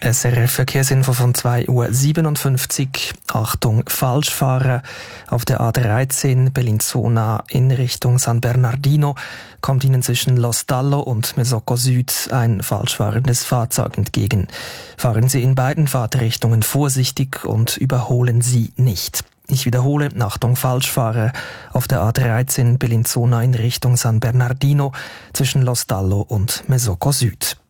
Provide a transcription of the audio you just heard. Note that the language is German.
SRF Verkehrsinfo von 2:57 Uhr. Achtung, Falschfahrer. Auf der A13 Bellinzona in Richtung San Bernardino kommt Ihnen zwischen Lostallo und Mesocco Süd ein falschfahrendes Fahrzeug entgegen. Fahren Sie in beiden Fahrtrichtungen vorsichtig und überholen Sie nicht. Ich wiederhole, Achtung, Falschfahrer. Auf der A13 Bellinzona in Richtung San Bernardino zwischen Lostallo und Mesocco Süd.